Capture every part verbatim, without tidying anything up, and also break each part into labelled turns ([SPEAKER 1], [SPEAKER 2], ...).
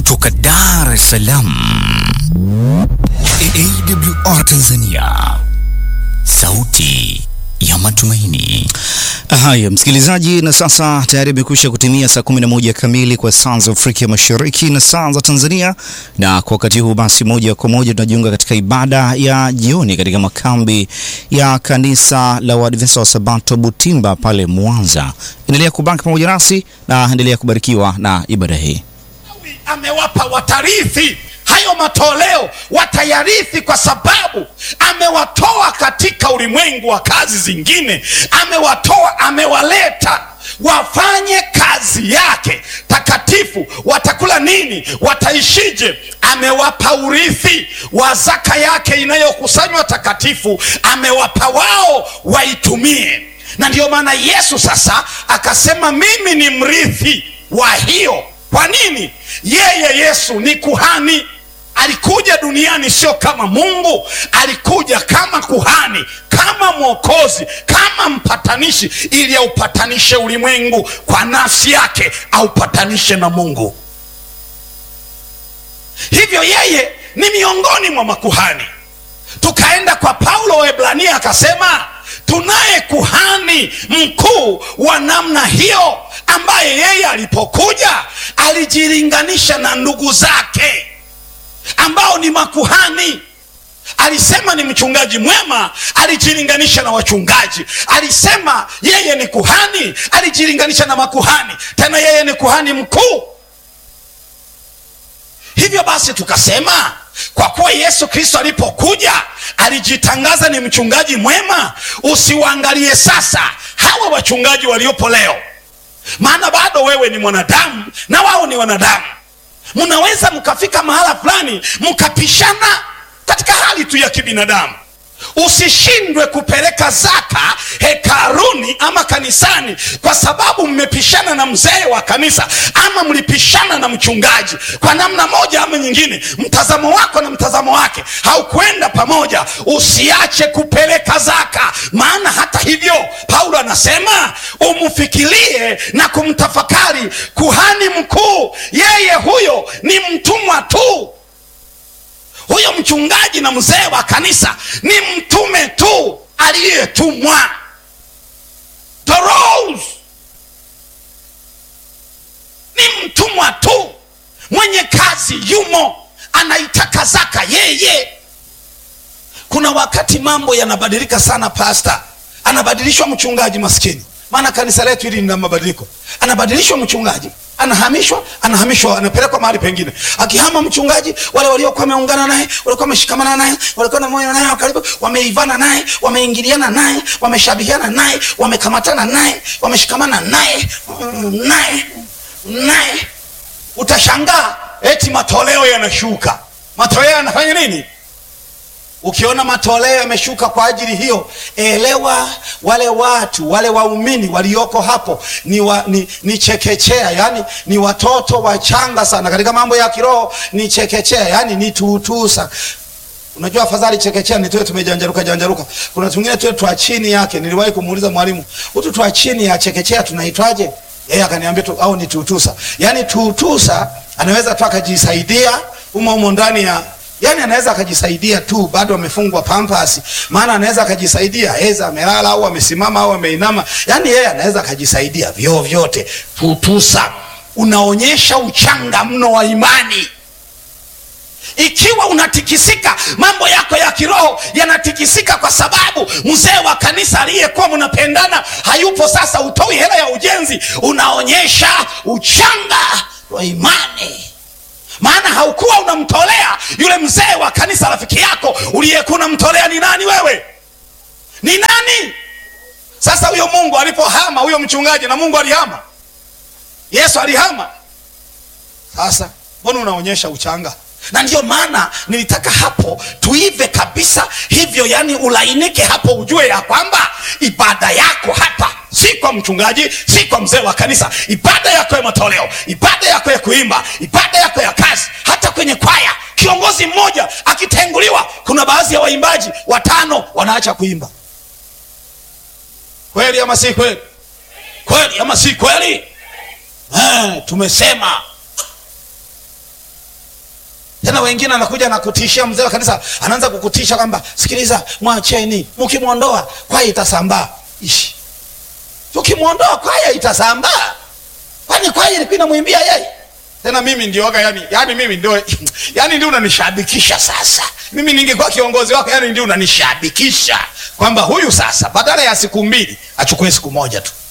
[SPEAKER 1] kutoka Dar es Salaam, A W R Tanzania, sauti ya matumaini.
[SPEAKER 2] Haya msikilizaji, na sasa tayari imekwisha kutimia saa kumi na moja kamili kwa saa za Afrika Mashariki na saa za Tanzania, na kwa wakati huu basi moja kwa moja tunajiunga katika ibada ya jioni katika makambi ya kanisa la Waadventista wa Sabato Butimba pale Mwanza. Endelea kubaki pamoja nasi na endelea kubarikiwa na ibada hii.
[SPEAKER 3] Amewapa watarithi hayo matoleo, watayarithi kwa sababu amewatoa katika ulimwengu wa kazi zingine. Amewatoa, amewaleta wafanye kazi yake takatifu. Watakula nini? Wataishije? Amewapa urithi wa zaka yake inayokusanywa takatifu, amewapa wao waitumie. Na ndio maana Yesu sasa akasema mimi ni mrithi wa hiyo. Kwa nini? Yeye Yesu ni kuhani. Alikuja duniani sio kama Mungu, alikuja kama kuhani, kama mwokozi, kama mpatanishi, ili aupatanishe ulimwengu kwa nafsi yake, aupatanishe na Mungu. Hivyo yeye ni miongoni mwa makuhani. Tukaenda kwa Paulo wa Ebrania akasema tunaye kuhani mkuu wa namna hiyo, ambaye yeye alipokuja alijilinganisha na ndugu zake ambao ni makuhani. Alisema ni mchungaji mwema, alijilinganisha na wachungaji. Alisema yeye ni kuhani, alijilinganisha na makuhani. Tena yeye ni kuhani mkuu. Hivyo basi tukasema kwa kuwa Yesu Kristo alipokuja alijitangaza ni mchungaji mwema, usiwaangalie sasa hawa wachungaji waliopo leo, maana bado wewe ni mwanadamu na wao ni wanadamu. Mnaweza mkafika mahala fulani mkapishana katika hali tu ya kibinadamu. Usishindwe kupeleka zaka hekaruni ama kanisani kwa sababu mmepishana na mzee wa kanisa ama mlipishana na mchungaji kwa namna moja ama nyingine. Mtazamo wako na mtazamo wake haukwenda pamoja. Usiache kupeleka zaka, maana hata hivyo Paulo anasema umfikirie na kumtafakari kuhani mkuu. Yeye huyo ni mtumwa tu. Huyo mchungaji na mzee wa kanisa ni mtume tu aliyetumwa. Doros ni mtumwa tu, mwenye kazi yumo, anaitaka zaka yeye. Kuna wakati mambo yanabadilika sana pastor, anabadilishwa mchungaji maskini, maana kanisa letu hili lina mabadiliko. Anabadilishwa mchungaji, anahamishwa, anahamishwa, anapelekwa mahali pengine. Akihama mchungaji, wale waliokuwa wameungana naye, walikuwa wameshikamana naye, walikuwa na moyo naye karibu, wameivana naye, wameingiliana naye, wameshabihiana naye, wamekamatana naye, wameshikamana naye, naye, naye. Utashangaa eti matoleo yanashuka. Matoleo yanafanya nini? Ukiona matoleo yameshuka kwa ajili hiyo, elewa wale watu, wale waumini walioko hapo ni, wa, ni, ni chekechea, yani ni watoto wachanga sana katika mambo ya kiroho. Ni chekechea, yani ni tuutusa. Unajua afadhali chekechea ni tuwe tumejanjaruka janjaruka. Kuna tungine tuwe tuwa chini yake. Niliwahi kumuuliza mwalimu, utu tuwa chini ya chekechea tunaitwaje? Yeye akaniambia tu au ni tuutusa. Yani tuutusa anaweza tu akajisaidia umo umo ndani ya, yani anaweza akajisaidia tu, bado amefungwa pampasi, maana anaweza akajisaidia eza amelala au amesimama au ameinama, yani yeye anaweza akajisaidia vyo vyote. Tutusa unaonyesha uchanga mno wa imani. Ikiwa unatikisika, mambo yako ya kiroho yanatikisika kwa sababu mzee wa kanisa aliyekuwa mnapendana hayupo sasa, utoi hela ya ujenzi, unaonyesha uchanga wa imani. Maana haukuwa unamtolea yule mzee wa kanisa rafiki yako, uliyekuwa unamtolea ni nani wewe? Ni nani? Sasa huyo Mungu alipohama huyo mchungaji, na Mungu alihama, Yesu alihama, sasa mbona unaonyesha uchanga? Na ndio maana nilitaka hapo tuive kabisa hivyo, yani ulainike hapo, ujue ya kwamba ibada yako hapa si kwa mchungaji, si kwa mzee wa kanisa. Ibada yako ya matoleo, ibada yako ya kuimba, ibada yako ya kazi. Hata kwenye kwaya kiongozi mmoja akitenguliwa, kuna baadhi ya waimbaji watano wanaacha kuimba. Kweli ama si kweli? Kweli ama si kweli? Eh, tumesema Tena wengine anakuja na kutishia, mzee wa kanisa anaanza kukutisha kwamba sikiliza, mwacheni, mkimwondoa kwaya itasambaa. Ishi. Tukimwondoa kwaya itasambaa. Kwani kwaya ilikuwa inamwimbia yeye? Tena mimi ndio waka yani, yani mimi ndio yani ndio unanishabikisha sasa. Mimi ningekuwa kiongozi wako, yani ndio unanishabikisha kwamba huyu sasa badala ya siku mbili achukue siku moja tu.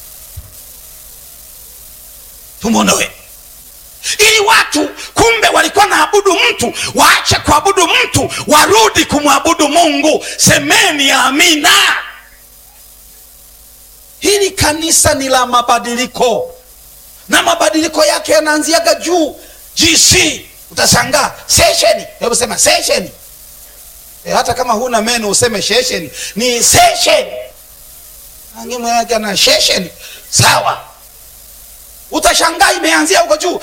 [SPEAKER 3] Tumuondoe. Ili watu kumbe walikuwa naabudu mtu, waache kuabudu mtu, warudi kumwabudu Mungu. Semeni amina. Hili kanisa ni la mabadiliko, na mabadiliko yake yanaanziaga juu. G C utashangaa session, hebu sema session. E, hata kama huna meno useme session, ni session. Angemo yake na session. Sawa. Utashangaa imeanzia huko juu.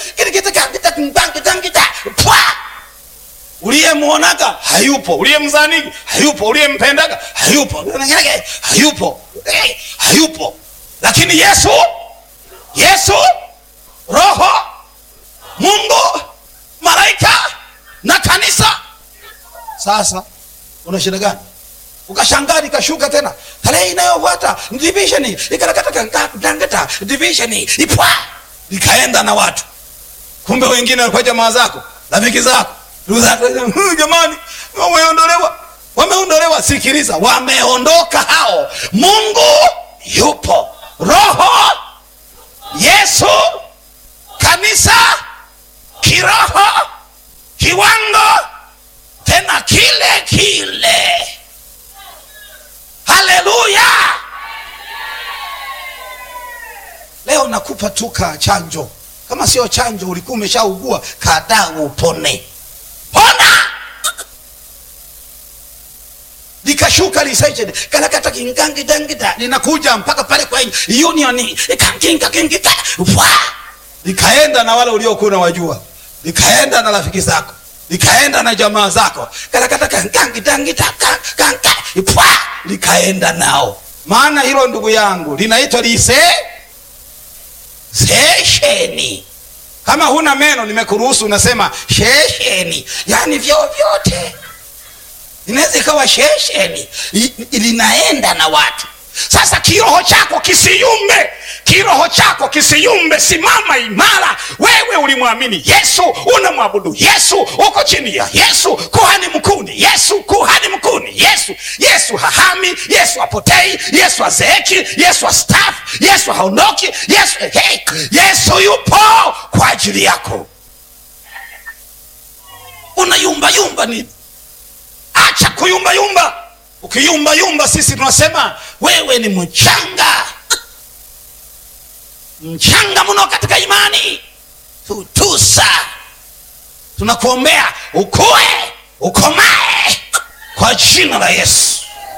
[SPEAKER 3] Uliyemuonaga hayupo, uliyemzani hayupo, uliyempendaga hayupo, hayupo, hayupo. Lakini Yesu, Yesu, Roho, Mungu, malaika na kanisa. Sasa una shida gani? Ukashangaa nikashuka tena. Tarehe inayofuata division ikalakata kangata division ipwa ikaenda na watu. Kumbe wengine walikuwa jamaa zako, rafiki zako. Jamani, wameondolewa. Wameondolewa, sikiliza, wameondoka hao. Mungu yupo, Roho, Yesu, kanisa, kiroho, kiwango tena kile kile. Haleluya. Leo nakupa tu ka chanjo. Kama sio chanjo ulikuwa umeshaugua, kadaa upone. Pona. Likashuka lisaje kalakata kingangi dangita linakuja mpaka pale kwa union ikanginga kingita. Likaenda na wale uliokuwa unawajua. Likaenda na rafiki zako. Likaenda na jamaa zako. Kalakata kangangi dangita kanka ipwa likaenda nao. Maana hilo ndugu yangu linaitwa lise sesheni. Kama huna meno nimekuruhusu unasema shesheni. Yani vyo vyote inaweza ikawa shesheni, linaenda na watu. Sasa kiroho chako kisiyumbe, kiroho chako kisiyumbe. Simama imara. Wewe ulimwamini Yesu, unamwabudu Yesu, uko chini ya Yesu. Kuhani mkuu ni Yesu, kuhani mkuu ni Yesu. Yesu hahami, Yesu hapotei, Yesu hazeeki, Yesu hastaafu, Yesu haondoki, Yesu hey, Yesu yupo kwa ajili yako. Unayumba yumba nini? Acha kuyumba yumba. Ukiyumba yumba sisi tunasema wewe ni mchanga. Mchanga mno katika imani. Tutusa. Tunakuombea ukue, ukomae kwa jina la Yesu.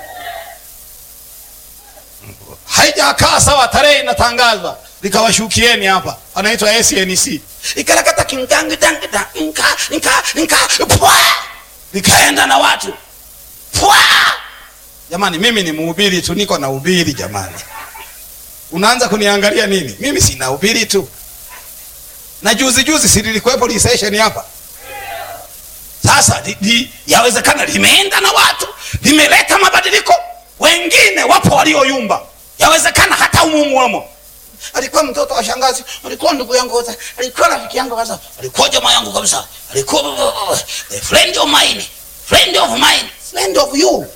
[SPEAKER 3] Haijakaa sawa, tarehe inatangazwa. Likawashukieni hapa. Anaitwa S N C. Ikalakata kingangi dangita inka inka inka pwa. Likaenda na watu. Pwa. Jamani, mimi ni mhubiri tu, niko na ubiri jamani. Unaanza kuniangalia nini? Mimi sina ubiri tu. Na juzi juzi si nilikuwepo li session hapa. Sasa di, di, yawezekana limeenda na watu, limeleta mabadiliko. Wengine wapo walioyumba. Yawezekana hata umumu wamo. Alikuwa mtoto wa shangazi, alikuwa ndugu yangu kabisa, alikuwa rafiki yangu kabisa, alikuwa jamaa yangu kabisa, alikuwa uh, a friend of mine, friend of mine, friend of you.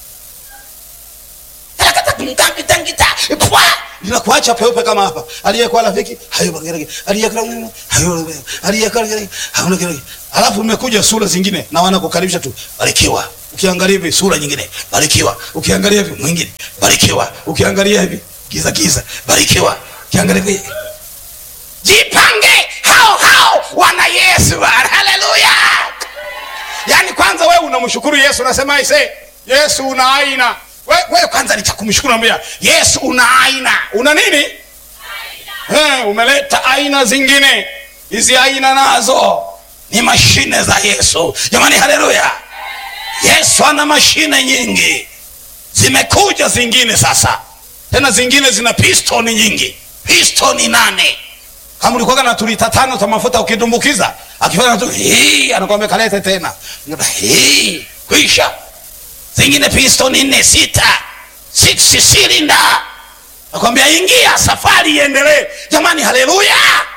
[SPEAKER 3] Ninakuacha peupe kama hapa. Aliyekuwa rafiki hayupo gerege, aliyekuwa hayupo, aliyekuwa gerege hauna gerege. Alafu umekuja sura zingine na wanakukaribisha tu, barikiwa. Ukiangalia hivi sura nyingine, barikiwa. Ukiangalia hivi mwingine, barikiwa. Ukiangalia hivi giza giza, barikiwa. Ukiangalia hivi jipange, hao hao wana Yesu. Haleluya. Yani kwanza wewe unamshukuru Yesu, unasema aise, Yesu una aina. Wewe we, kwanza nitakumshukuru naambia Yesu una aina. Una nini? Aina. Eh, umeleta aina zingine. Hizi aina nazo ni mashine za Yesu. Jamani, haleluya. Yesu ana mashine nyingi. Zimekuja zingine sasa. Tena zingine zina piston nyingi. Piston nane. Kama ulikuwa na tulita tano za mafuta ukidumbukiza, Akifanya tu hii anakuambia kalete tena. Hii kwisha. Zingine pistoni nne sita. Six cylinder. Nakwambia ingia, safari iendelee. Jamani, haleluya.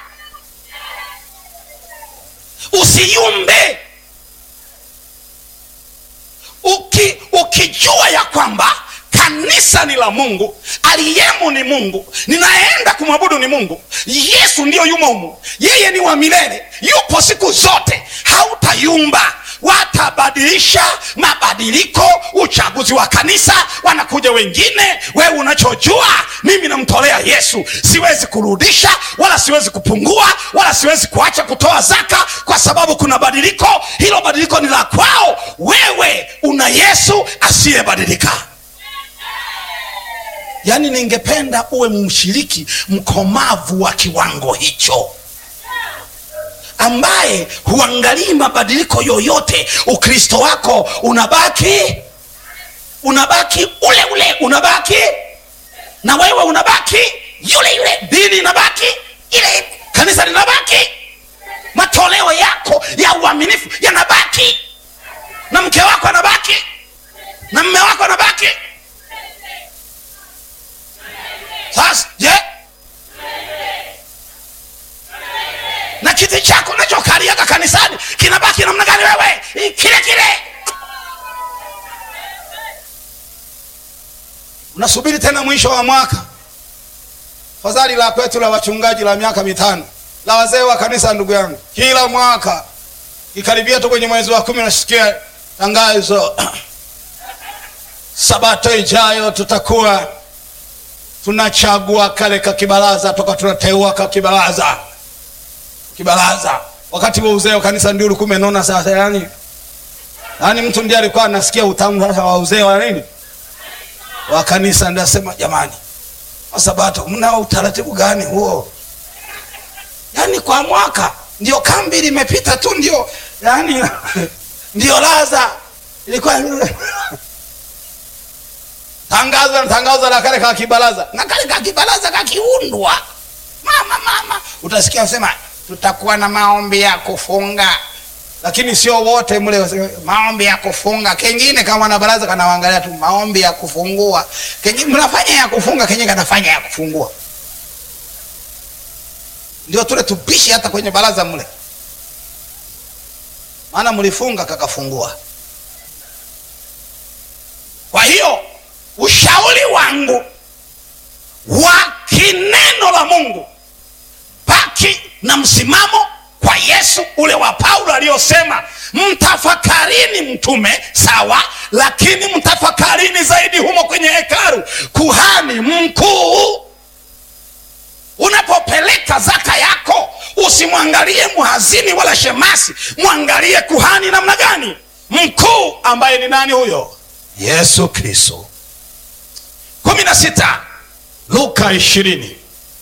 [SPEAKER 3] Usiyumbe. Uki, ukijua ya kwamba kanisa ni la Mungu, aliyemo ni Mungu, ninaenda kumwabudu ni Mungu, Yesu ndio yumo humo, yeye ni wa milele, yupo siku zote, hautayumba. Watabadilisha mabadiliko, uchaguzi wa kanisa, wanakuja wengine. Wewe unachojua, mimi namtolea Yesu, siwezi kurudisha wala siwezi kupungua wala siwezi kuacha kutoa zaka, kwa sababu kuna badiliko. Hilo badiliko ni la kwao. Wewe una Yesu asiyebadilika. Yaani ningependa uwe mshiriki mkomavu wa kiwango hicho, ambaye huangalii mabadiliko yoyote. Ukristo wako unabaki unabaki ule ule, unabaki na wewe unabaki yule yule, dini inabaki ile, kanisa linabaki, matoleo yako ya uaminifu yanabaki, na mke wako anabaki, na mume wako anabaki. Sasa je, yeah. Na kiti chako unachokalia kanisani kinabaki namna gani wewe? Kile kile. Unasubiri tena mwisho wa mwaka. Fadhali la kwetu la wachungaji la miaka mitano, la wazee wa kanisa, ndugu yangu, kila mwaka ikaribia tu kwenye mwezi wa kumi nasikia tangazo, Sabato ijayo tutakuwa tunachagua kale ka kibaraza, toka tunateua ka kibaraza. Kibaraza wakati wa uzee wa kanisa ndio ulikuwa umenona sasa. Yani yani mtu ndiye alikuwa anasikia utamu sasa wa uzee wa nini wa kanisa. Ndio sema jamani, Sabato mna utaratibu gani huo? Yani kwa mwaka ndio kambi limepita tu, ndio yani ndio laza ilikuwa tangazo tangazo la kale ka kibaraza, na kale ka kibaraza kakiundwa. Mama mama utasikia usema tutakuwa na maombi ya kufunga, lakini sio wote mle maombi ya kufunga. Kengine kama na baraza kanaangalia tu maombi ya kufungua, kengine mnafanya ya kufunga, kengine kanafanya ya kufungua. Ndio tule tubishi hata kwenye baraza mle, maana mlifunga kakafungua. Kwa hiyo ushauri wangu wa kineno la Mungu, baki na msimamo kwa Yesu ule wa Paulo aliyosema, mtafakarini mtume sawa, lakini mtafakarini zaidi humo kwenye hekalu, kuhani mkuu. Unapopeleka zaka yako usimwangalie muhazini wala shemasi, mwangalie kuhani namna gani mkuu, ambaye ni nani huyo? Yesu Kristo. kumi na sita Luka ishirini.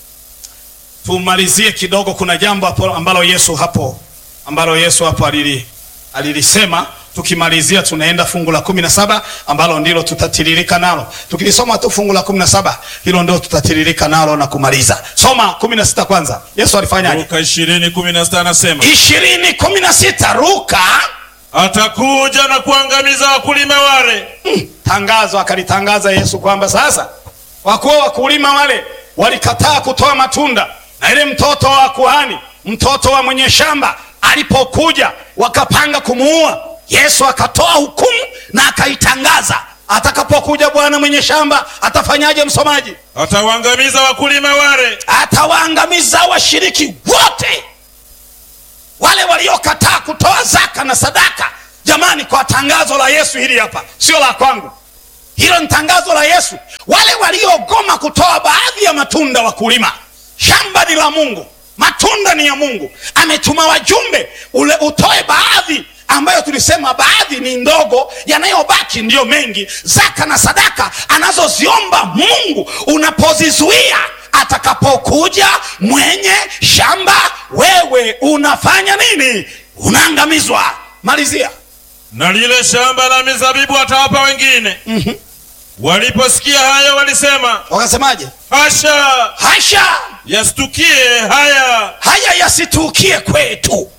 [SPEAKER 3] Tumalizie kidogo, kuna jambo ambalo Yesu hapo ambalo Yesu hapo alili alilisema. Tukimalizia tunaenda fungu la kumi na saba ambalo ndilo tutatiririka nalo. Tukilisoma tu fungu la kumi na saba hilo ndio tutatiririka nalo na kumaliza. Soma kumi na sita kwanza. Yesu alifanyaje?
[SPEAKER 4] Luka ishirini kumi na sita anasema.
[SPEAKER 3] ishirini kumi na sita Luka,
[SPEAKER 4] atakuja na kuangamiza wakulima wale.
[SPEAKER 3] Mm, tangazo akalitangaza Yesu kwamba sasa wakuwa wakulima wale walikataa kutoa matunda, na ile mtoto wa kuhani, mtoto wa mwenye shamba alipokuja wakapanga kumuua. Yesu akatoa hukumu na akaitangaza. Atakapokuja bwana mwenye shamba atafanyaje, msomaji?
[SPEAKER 4] Atawaangamiza wakulima wale.
[SPEAKER 3] Atawaangamiza washiriki wote wale waliokataa kutoa zaka na sadaka. Jamani, kwa tangazo la Yesu hili hapa, sio la kwangu. Hilo ni tangazo la Yesu. Wale waliogoma kutoa baadhi ya matunda wakulima. Shamba ni la Mungu, matunda ni ya Mungu. Ametuma wajumbe ule utoe baadhi, ambayo tulisema baadhi ni ndogo, yanayobaki ndio mengi. Zaka na sadaka anazoziomba Mungu, unapozizuia, atakapokuja mwenye shamba, wewe unafanya nini? Unaangamizwa. Malizia.
[SPEAKER 4] Na lile shamba la mizabibu atawapa wengine.
[SPEAKER 3] Mhm.
[SPEAKER 4] Waliposikia hayo walisema.
[SPEAKER 3] Wakasemaje?
[SPEAKER 4] Hasha!
[SPEAKER 3] Hasha!
[SPEAKER 4] Yastukie haya.
[SPEAKER 3] Haya yasitukie kwetu.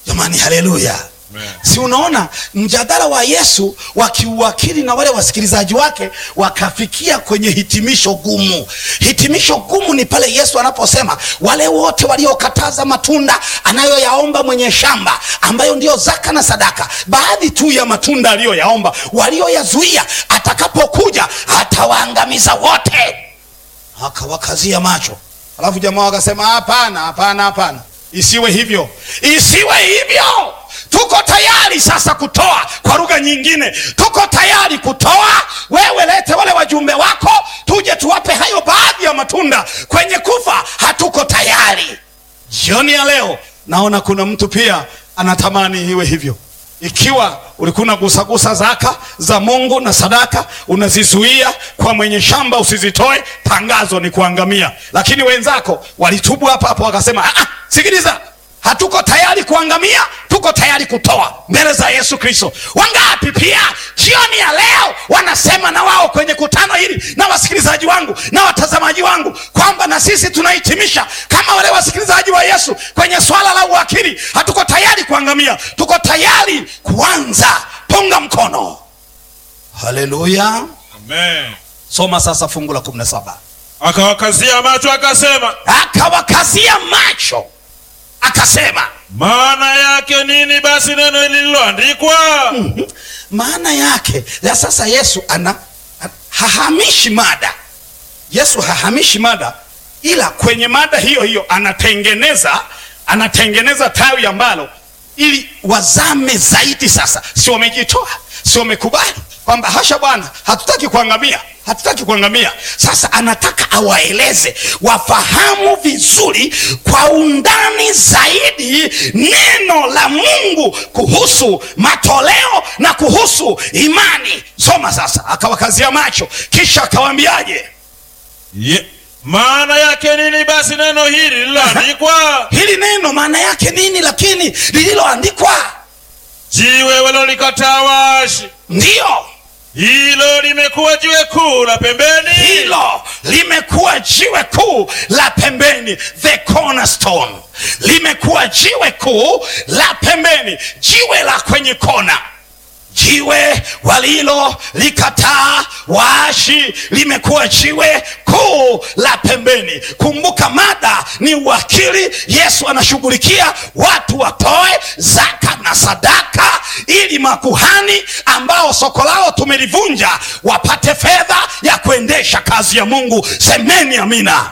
[SPEAKER 3] Jamani, haleluya. Si unaona mjadala wa Yesu wa kiuwakili na wale wasikilizaji wake wakafikia kwenye hitimisho gumu. Hitimisho gumu ni pale Yesu anaposema wale wote waliokataza matunda anayoyaomba mwenye shamba, ambayo ndio zaka na sadaka, baadhi tu ya matunda aliyoyaomba, walioyazuia atakapokuja atawaangamiza wote. Akawakazia macho. Alafu jamaa wakasema hapana, hapana, hapana. Isiwe hivyo. Isiwe hivyo. Tuko tayari sasa kutoa. Kwa lugha nyingine, tuko tayari kutoa. Wewe lete wale wajumbe wako, tuje tuwape hayo baadhi ya matunda. Kwenye kufa hatuko tayari. Jioni ya leo naona kuna mtu pia anatamani iwe hivyo. Ikiwa ulikuwa unagusagusa zaka za Mungu na sadaka, unazizuia kwa mwenye shamba usizitoe, tangazo ni kuangamia. Lakini wenzako walitubu hapa hapo wakasema, ah, sikiliza, hatuko tayari kuangamia, tuko tayari kutoa mbele za Yesu Kristo. Wangapi pia jioni ya leo wanasema na wao kwenye kutano hili, na wasikilizaji wangu na watazamaji wangu, kwamba na sisi tunahitimisha kama wale wasikilizaji wa Yesu kwenye swala la uwakili. Hatuko tayari kuangamia, tuko tayari kuanza. Punga mkono. Haleluya,
[SPEAKER 4] amen.
[SPEAKER 3] Soma sasa fungu la kumi na saba.
[SPEAKER 4] Akawakazia macho akasema,
[SPEAKER 3] akawakazia macho akasema,
[SPEAKER 4] maana yake nini basi neno lililoandikwa?
[SPEAKER 3] Mm-hmm. Maana yake ya sasa Yesu ana hahamishi mada. Yesu hahamishi mada, ila kwenye mada hiyo hiyo anatengeneza anatengeneza tawi ambalo ili wazame zaidi. Sasa si wamejitoa, si wamekubali kwamba hasha Bwana, hatutaki kuangamia, hatutaki kuangamia. Sasa anataka awaeleze, wafahamu vizuri kwa undani zaidi neno la Mungu kuhusu matoleo na kuhusu imani. Soma sasa. Akawakazia macho kisha akawaambiaje?
[SPEAKER 4] Ye, maana yake nini basi neno hili lililoandikwa?
[SPEAKER 3] Hili neno maana yake nini lakini lililoandikwa?
[SPEAKER 4] Jiwe walilolikataa waashi,
[SPEAKER 3] ndio
[SPEAKER 4] hilo limekuwa jiwe kuu la pembeni.
[SPEAKER 3] Hilo limekuwa jiwe kuu la pembeni. The cornerstone. Limekuwa jiwe kuu la pembeni, jiwe la kwenye kona. Jiwe walilo likataa waashi limekuwa jiwe kuu la pembeni. Kumbuka mada ni uwakili. Yesu anashughulikia watu watoe zaka na sadaka ili makuhani ambao soko lao tumelivunja wapate fedha ya kuendesha kazi ya Mungu. Semeni amina.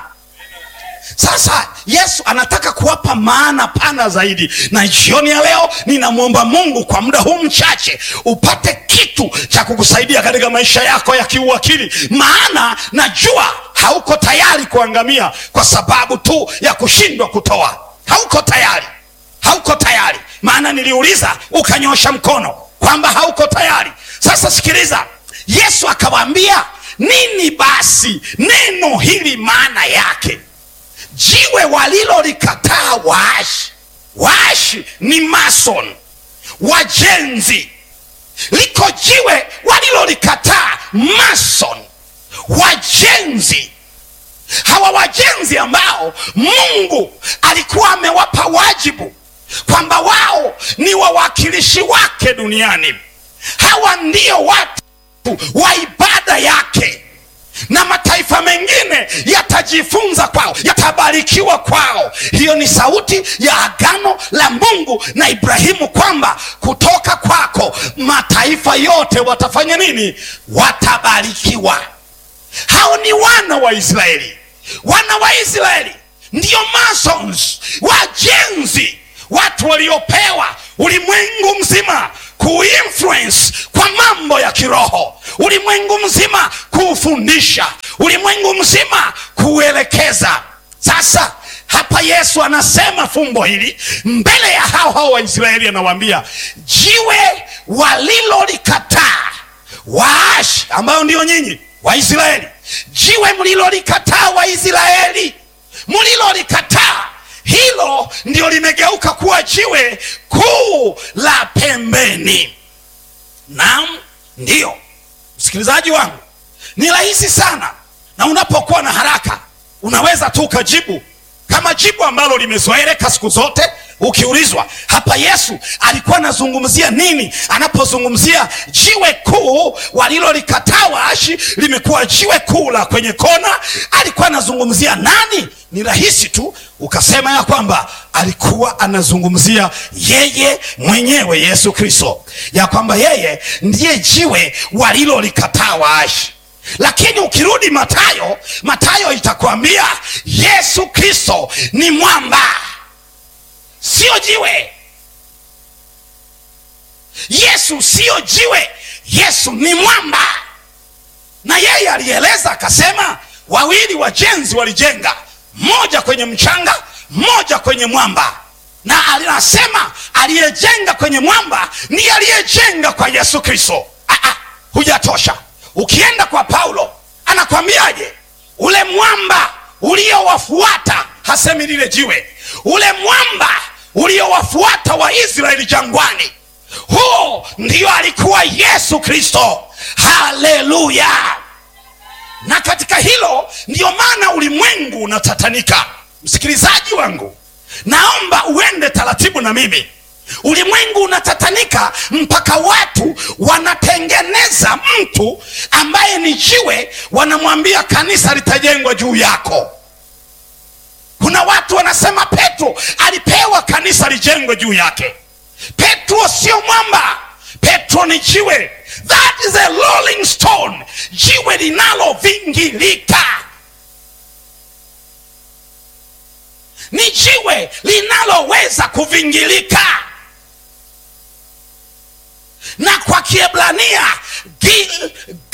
[SPEAKER 3] Sasa Yesu anataka kuwapa maana pana zaidi, na jioni ya leo ninamwomba Mungu kwa muda huu mchache upate kitu cha kukusaidia katika maisha yako ya kiuwakili. Maana najua hauko tayari kuangamia kwa sababu tu ya kushindwa kutoa. Hauko tayari, hauko tayari. Maana niliuliza ukanyosha mkono kwamba hauko tayari. Sasa sikiliza, Yesu akawaambia nini basi neno hili maana yake? Jiwe walilolikataa waashi. Waashi ni mason, wajenzi. Liko jiwe walilolikataa mason, wajenzi. Hawa wajenzi ambao Mungu alikuwa amewapa wajibu kwamba wao ni wawakilishi wake duniani. Hawa ndio watu wa ibada yake, na mataifa mengine yatajifunza kwao, yatabarikiwa kwao. Hiyo ni sauti ya agano la Mungu na Ibrahimu kwamba kutoka kwako mataifa yote watafanya nini? Watabarikiwa. Hao ni wana wa Israeli. Wana wa Israeli ndio masons, wajenzi, watu waliopewa ulimwengu mzima kuinfluence kwa mambo ya kiroho, ulimwengu mzima kuufundisha, ulimwengu mzima kuelekeza. Sasa hapa Yesu anasema fumbo hili mbele ya hao hao Waisraeli, anawaambia jiwe walilolikataa waashi, ambao ndio nyinyi Waisraeli. Jiwe mlilolikataa Waisraeli, mlilolikataa, hilo ndio limegeuka kuwa jiwe kuu la pembeni. Naam, ndio msikilizaji wangu, ni rahisi sana, na unapokuwa na haraka unaweza tu ukajibu kama jibu ambalo limezoeleka siku zote. Ukiulizwa hapa Yesu alikuwa anazungumzia nini anapozungumzia jiwe kuu walilolikataa waashi limekuwa jiwe kuu la kwenye kona, alikuwa anazungumzia nani? Ni rahisi tu ukasema ya kwamba alikuwa anazungumzia yeye mwenyewe, Yesu Kristo, ya kwamba yeye ndiye jiwe walilolikataa waashi. Lakini ukirudi Mathayo, Mathayo itakwambia Yesu Kristo ni mwamba, sio jiwe. Yesu sio jiwe, Yesu ni mwamba. Na yeye alieleza akasema, wawili wajenzi walijenga, mmoja kwenye mchanga, mmoja kwenye mwamba. Na anasema aliyejenga kwenye mwamba ni aliyejenga kwa Yesu Kristo. Ah ah, hujatosha. Ukienda kwa Paulo anakwambiaje? Ule mwamba uliowafuata, hasemi lile jiwe, ule mwamba uliowafuata wa Israeli jangwani, huo ndio alikuwa Yesu Kristo. Haleluya! Na katika hilo ndio maana ulimwengu unatatanika. Msikilizaji wangu, naomba uende taratibu na mimi. Ulimwengu unatatanika mpaka watu wanatengeneza mtu ambaye ni jiwe, wanamwambia kanisa litajengwa juu yako. Kuna watu wanasema Petro alipewa kanisa lijengwe juu yake. Petro sio mwamba, Petro ni jiwe. That is a rolling stone, jiwe linalovingilika. Ni jiwe linaloweza kuvingilika. Na kwa Kiebrania